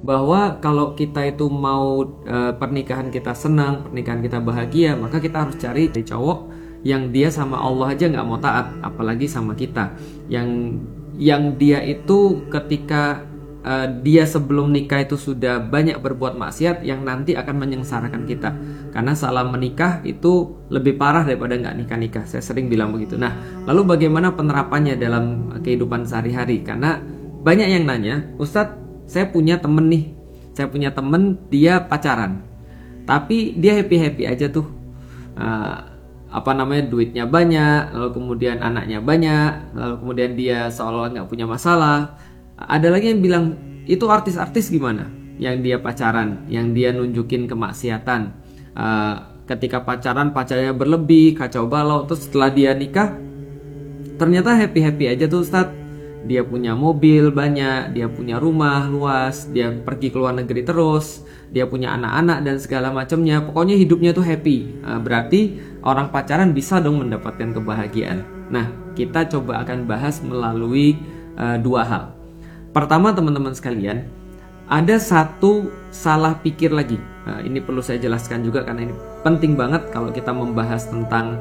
bahwa kalau kita itu mau pernikahan kita senang, pernikahan kita bahagia, maka kita harus cari cowok yang dia sama Allah aja nggak mau taat, apalagi sama kita. Yang dia itu ketika dia sebelum nikah itu sudah banyak berbuat maksiat yang nanti akan menyengsarakan kita. Karena salah menikah itu lebih parah daripada nggak nikah-nikah. Saya sering bilang begitu. Nah, lalu bagaimana penerapannya dalam kehidupan sehari-hari? Karena banyak yang nanya, Ustadz, saya punya temen nih. Saya punya temen, dia pacaran. Tapi dia happy-happy aja tuh. Duitnya banyak, lalu kemudian anaknya banyak, lalu kemudian dia seolah-olah nggak punya masalah. Ada lagi yang bilang, itu artis-artis gimana? Yang dia pacaran, yang dia nunjukin kemaksiatan. Ketika pacarnya berlebih, kacau balau. Terus setelah dia nikah, ternyata happy-happy aja tuh Ustadz. Dia punya mobil banyak, dia punya rumah luas, dia pergi ke luar negeri terus, dia punya anak-anak dan segala macamnya. Pokoknya hidupnya tuh happy. Berarti orang pacaran bisa dong mendapatkan kebahagiaan. Nah, kita coba akan bahas melalui dua hal. Pertama, teman-teman sekalian, ada satu salah pikir lagi. Ini perlu saya jelaskan juga karena ini penting banget kalau kita membahas tentang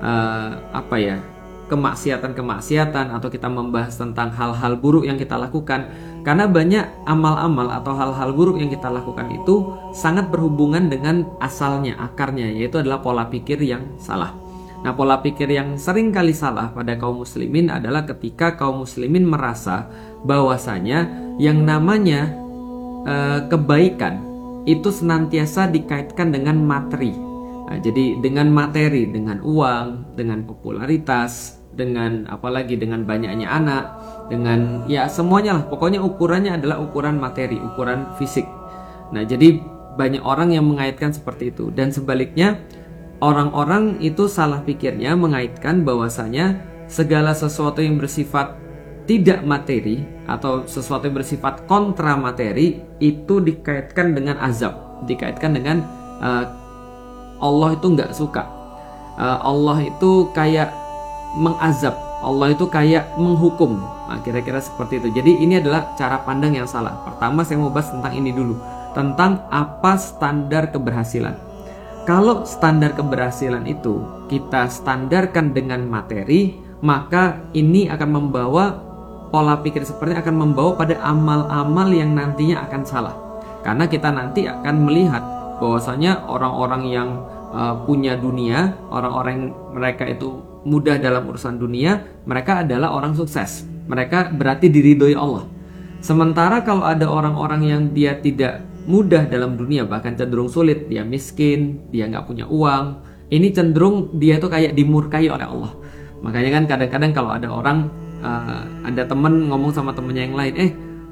kemaksiatan atau kita membahas tentang hal-hal buruk yang kita lakukan. Karena banyak amal-amal atau hal-hal buruk yang kita lakukan itu sangat berhubungan dengan asalnya, akarnya, yaitu adalah pola pikir yang salah. Nah, pola pikir yang sering kali salah pada kaum muslimin adalah ketika kaum muslimin merasa bahwasanya yang namanya kebaikan itu senantiasa dikaitkan dengan materi. Nah, jadi dengan materi, dengan uang, dengan popularitas, dengan apalagi dengan banyaknya anak, dengan ya semuanya lah. Pokoknya ukurannya adalah ukuran materi, ukuran fisik. Nah, jadi banyak orang yang mengaitkan seperti itu. Dan sebaliknya, orang-orang itu salah pikirnya mengaitkan bahwasanya segala sesuatu yang bersifat tidak materi atau sesuatu yang bersifat kontra materi itu dikaitkan dengan azab, dikaitkan dengan Allah itu nggak suka, Allah itu kayak mengazab, Allah itu kayak menghukum. Nah, kira-kira seperti itu. Jadi ini adalah cara pandang yang salah. Pertama saya mau bahas tentang ini dulu, tentang apa standar keberhasilan. Kalau standar keberhasilan itu kita standarkan dengan materi, maka ini akan membawa pola pikir seperti akan membawa pada amal-amal yang nantinya akan salah. Karena kita nanti akan melihat bahwasanya orang-orang yang punya dunia, orang-orang mereka itu mudah dalam urusan dunia, mereka adalah orang sukses. Mereka berarti diridhoi Allah. Sementara kalau ada orang-orang yang dia tidak mudah dalam dunia, bahkan cenderung sulit, dia miskin, dia nggak punya uang, ini cenderung dia tuh kayak dimurkai oleh Allah. Makanya kan kadang-kadang kalau ada orang, ada temen ngomong sama temennya yang lain,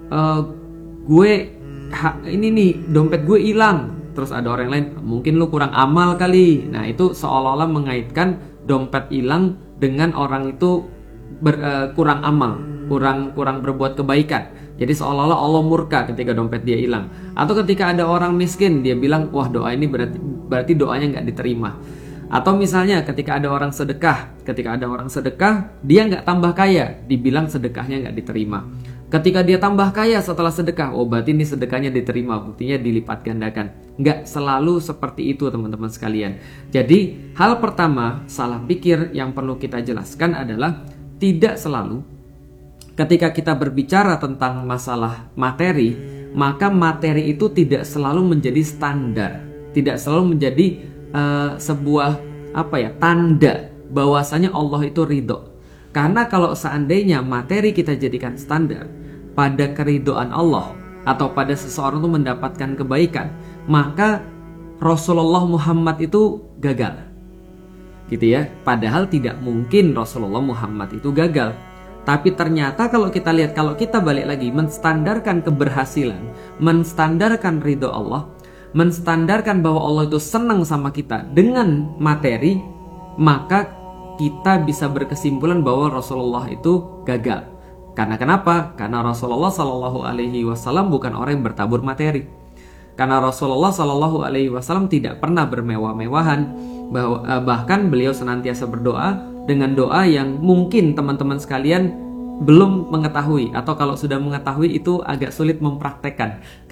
ini nih dompet gue hilang. Terus ada orang lain, mungkin lu kurang amal kali. Nah, itu seolah-olah mengaitkan dompet hilang dengan orang itu kurang amal, kurang berbuat kebaikan. Jadi seolah-olah Allah murka ketika dompet dia hilang. Atau ketika ada orang miskin, dia bilang, wah doa ini berarti doanya nggak diterima. Atau misalnya ketika ada orang sedekah, dia nggak tambah kaya, dibilang sedekahnya nggak diterima. Ketika dia tambah kaya setelah sedekah, oh berarti ini sedekahnya diterima, buktinya dilipat gandakan. Nggak selalu seperti itu teman-teman sekalian. Jadi hal pertama salah pikir yang perlu kita jelaskan adalah tidak selalu ketika kita berbicara tentang masalah materi, maka materi itu tidak selalu menjadi standar, tidak selalu menjadi sebuah tanda bahwasanya Allah itu ridho. Karena kalau seandainya materi kita jadikan standar pada keridhaan Allah atau pada seseorang itu mendapatkan kebaikan, maka Rasulullah Muhammad itu gagal, gitu ya. Padahal tidak mungkin Rasulullah Muhammad itu gagal. Tapi ternyata kalau kita lihat, kalau kita balik lagi menstandarkan keberhasilan, menstandarkan ridho Allah, menstandarkan bahwa Allah itu senang sama kita dengan materi, maka kita bisa berkesimpulan bahwa Rasulullah itu gagal. Karena kenapa? Karena Rasulullah Shallallahu Alaihi Wasallam bukan orang yang bertabur materi. Karena Rasulullah Shallallahu Alaihi Wasallam tidak pernah bermewah-mewahan. Bahkan beliau senantiasa berdoa dengan doa yang mungkin teman-teman sekalian belum mengetahui, atau kalau sudah mengetahui itu agak sulit mempraktekkan.